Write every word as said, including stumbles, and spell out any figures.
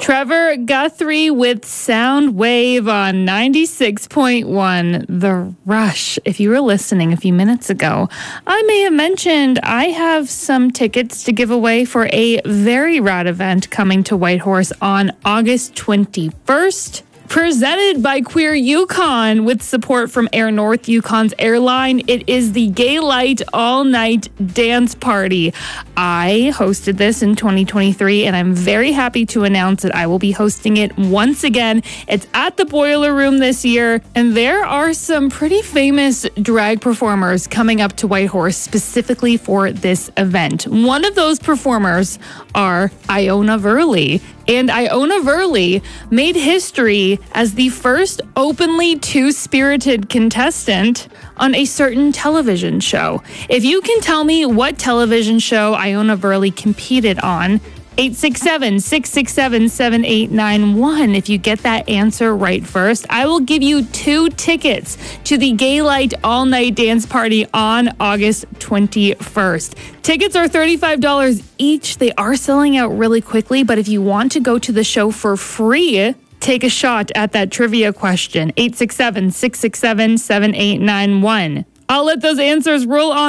Trevor Guthrie with Soundwave on ninety-six point one, The Rush. If you were listening a few minutes ago, I may have mentioned I have some tickets to give away for a very rad event coming to Whitehorse on August twenty-first. Presented by Queer Yukon with support from Air North Yukon's airline. It is the Gay Light All-Night Dance Party. I hosted this in twenty twenty-three, and I'm very happy to announce that I will be hosting it once again. It's at the Boiler Room this year, and there are some pretty famous drag performers coming up to Whitehorse specifically for this event. One of those performers are Iona Verley. And Iona Verley made history as the first openly two-spirited contestant on a certain television show. If you can tell me what television show Iona Verley competed on, eight six seven, six six seven, seven eight nine one. If you get that answer right first, I will give you two tickets to the Gay Light All-Night Dance Party on August twenty-first. Tickets are thirty-five dollars each. They are selling out really quickly, but if you want to go to the show for free, take a shot at that trivia question. eight six seven, six six seven, seven eight nine one. I'll let those answers roll on.